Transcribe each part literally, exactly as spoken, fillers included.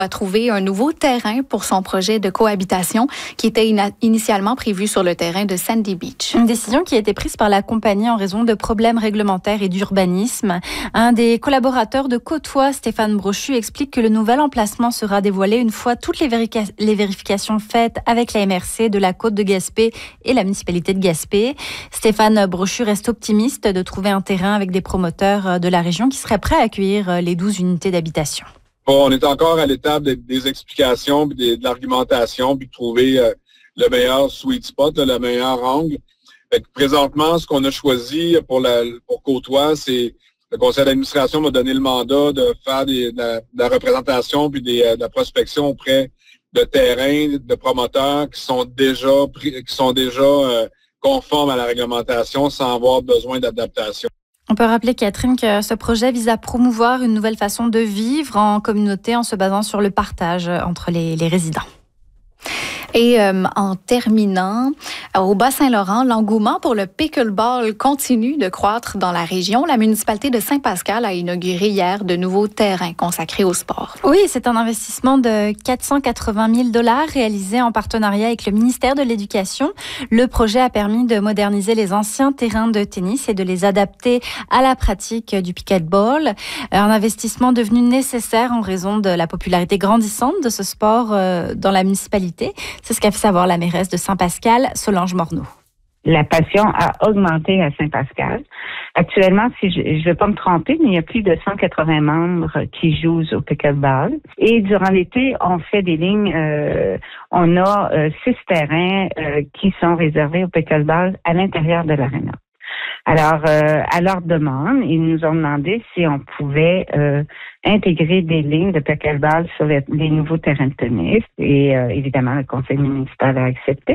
a trouvé un nouveau terrain pour son projet de cohabitation qui était ina- initialement prévu sur le terrain de Sandy Beach. Une décision qui a été prise par la compagnie en raison de problèmes réglementaires et d'urbanisme. Un des collaborateurs de Côte-Ouest, Stéphane Brochu, explique que le nouvel emplacement sera dévoilé une fois toutes les, vérica- les vérifications faites avec la M R C de la Côte de Gaspé et la municipalité de Gaspé. Stéphane Brochu reste optimiste de trouver un terrain avec des promoteurs de la région qui seraient prêts à accueillir les douze unités d'habitation. Bon, on est encore à l'étape des, des explications, puis des, de l'argumentation, puis de trouver euh, le meilleur sweet spot, le meilleur angle. Fait que présentement, ce qu'on a choisi pour, la, pour Côte-Ouest, c'est le conseil d'administration m'a donné le mandat de faire des, de, la, de la représentation puis des, de la prospection auprès de terrains, de promoteurs qui sont déjà qui sont déjà euh, conformes à la réglementation sans avoir besoin d'adaptation. On peut rappeler, Catherine, que ce projet vise à promouvoir une nouvelle façon de vivre en communauté en se basant sur le partage entre les, les résidents. Et euh, en terminant, au Bas-Saint-Laurent, l'engouement pour le pickleball continue de croître dans la région. La municipalité de Saint-Pascal a inauguré hier de nouveaux terrains consacrés au sport. Oui, c'est un investissement de quatre cent quatre-vingt mille dollars réalisé en partenariat avec le ministère de l'Éducation. Le projet a permis de moderniser les anciens terrains de tennis et de les adapter à la pratique du pickleball. Un investissement devenu nécessaire en raison de la popularité grandissante de ce sport dans la municipalité. C'est ce qu'a fait savoir la mairesse de Saint-Pascal, Solange Morneau. La passion a augmenté à Saint-Pascal. Actuellement, si je ne vais pas me tromper, mais il y a plus de cent quatre-vingts membres qui jouent au pickleball. Et durant l'été, on fait des lignes. Euh, on a euh, six terrains euh, qui sont réservés au pickleball à l'intérieur de l'aréna. Alors, euh, à leur demande, ils nous ont demandé si on pouvait euh, intégrer des lignes de pickleball sur les, les nouveaux terrains de tennis. Et euh, évidemment, le conseil municipal a accepté.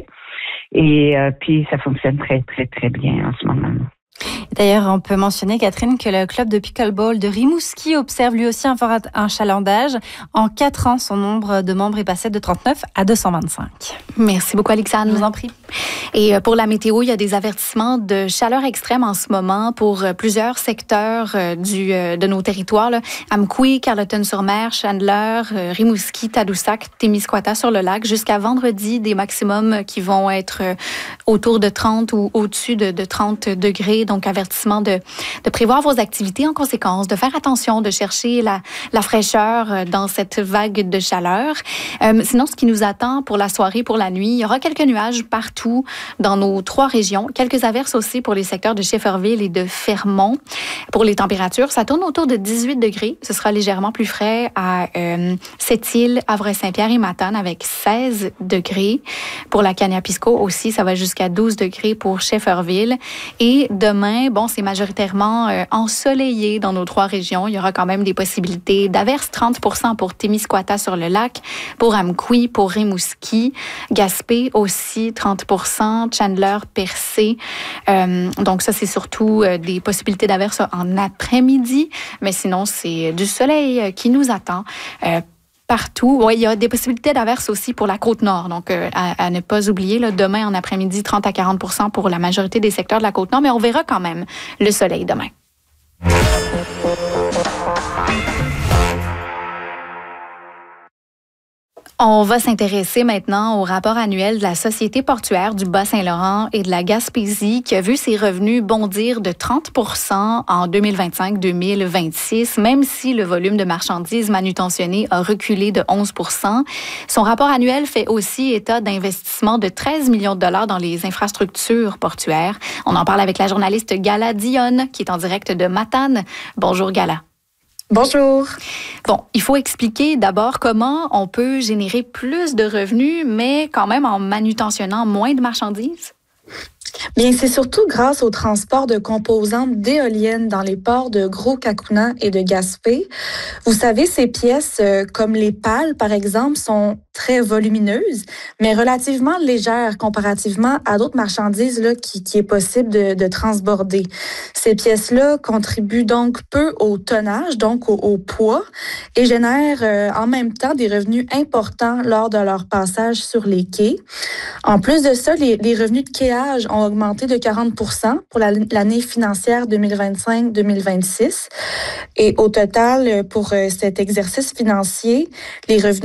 Et euh, puis, ça fonctionne très, très, très bien en ce moment. D'ailleurs, on peut mentionner, Catherine, que le club de pickleball de Rimouski observe lui aussi un fort achalandage. En quatre ans, son nombre de membres est passé de trente-neuf à deux cent vingt-cinq. Merci beaucoup, Alexandre. Je vous en prie. Et pour la météo, il y a des avertissements de chaleur extrême en ce moment pour plusieurs secteurs du, de nos territoires. Là. Amqui, Carleton-sur-Mer, Chandler, Rimouski, Tadoussac, Témiscouata sur le lac. Jusqu'à vendredi, des maximums qui vont être autour de trente ou au-dessus de, de trente degrés. Donc, avertissement de, de prévoir vos activités en conséquence, de faire attention, de chercher la, la fraîcheur dans cette vague de chaleur. Euh, sinon, ce qui nous attend pour la soirée, pour la nuit, il y aura quelques nuages partout dans nos trois régions. Quelques averses aussi pour les secteurs de Shefferville et de Fermont. Pour les températures, ça tourne autour de dix-huit degrés. Ce sera légèrement plus frais à euh, Sept-Îles, Havre-Saint-Pierre et Matane avec seize degrés. Pour la Kaniapisco aussi, ça va jusqu'à douze degrés pour Shefferville. Et demain, bon, c'est majoritairement euh, ensoleillé dans nos trois régions. Il y aura quand même des possibilités d'averses. trente pour cent pour Témiscouata sur le lac, pour Amqui, pour Rimouski, Gaspé aussi, trente pour cent, Chandler, Percé. Euh, donc ça, c'est surtout euh, des possibilités d'averses en après-midi. Mais sinon, c'est du soleil qui nous attend. Euh, Partout. Oui, il y a des possibilités d'averses aussi pour la Côte-Nord. Donc, euh, à, à ne pas oublier, là, demain en après-midi, trente à quarante pour cent pour la majorité des secteurs de la Côte-Nord. Mais on verra quand même le soleil demain. On va s'intéresser maintenant au rapport annuel de la Société portuaire du Bas-Saint-Laurent et de la Gaspésie qui a vu ses revenus bondir de trente pour cent en deux mille vingt-cinq deux mille vingt-six, même si le volume de marchandises manutentionnées a reculé de onze pour cent. Son rapport annuel fait aussi état d'investissements de treize millions de dollars dans les infrastructures portuaires. On en parle avec la journaliste Gala Dionne qui est en direct de Matane. Bonjour Gala. Bonjour. Bon, il faut expliquer d'abord comment on peut générer plus de revenus, mais quand même en manutentionnant moins de marchandises. Bien, c'est surtout grâce au transport de composantes d'éoliennes dans les ports de Gros-Cacouna et de Gaspé. Vous savez, ces pièces, euh, comme les pales, par exemple, sont très volumineuses, mais relativement légères comparativement à d'autres marchandises là, qui, qui est possible de, de transborder. Ces pièces-là contribuent donc peu au tonnage, donc au, au poids, et génèrent euh, en même temps des revenus importants lors de leur passage sur les quais. En plus de ça, les, les revenus de quayage ont augmenté de quarante pour cent pour la, l'année financière deux mille vingt-cinq deux mille vingt-six. Et au total, pour cet exercice financier, les revenus